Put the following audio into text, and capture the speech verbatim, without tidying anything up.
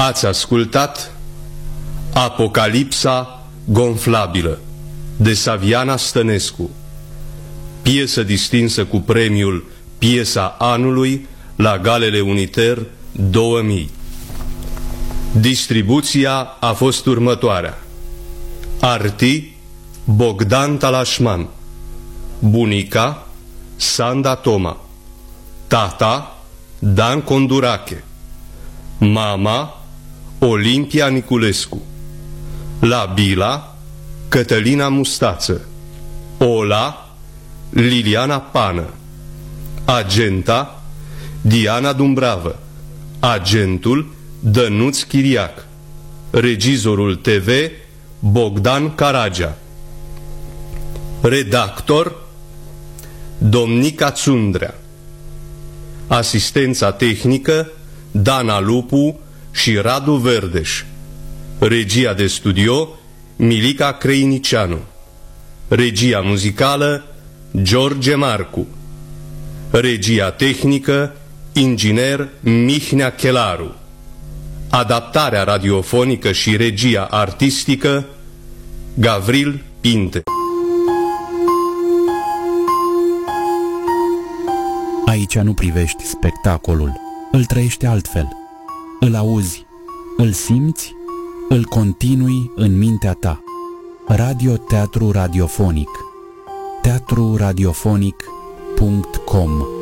Ați ascultat Apocalipsa gonflabilă de Saviana Stănescu, piesă distinsă cu premiul Piesa Anului la Galele Uniter două mii. Distribuția a fost următoarea: arti Bogdan Talașman, bunica Sanda Toma, tata Dan Condurache, mama Olimpia Niculescu, la Bila Cătălina Mustață, Ola Liliana Pană, agenta Diana Dumbravă, agentul Dănuț Chiriac, regizorul T V Bogdan Caragea, redactor Domnica Țundrea, asistența tehnică Dana Lupu și Radu Verdeș, regia de studio Milica Creinicianu, regia muzicală George Marcu, regia tehnică inginer Mihnea Chelaru, adaptarea radiofonică și regia artistică Gavril Pinte. Aici nu privești spectacolul, îl trăiești altfel, îl auzi, îl simți, îl continui în mintea ta. Radio Teatru Radiofonic, teatru radiofonic punct com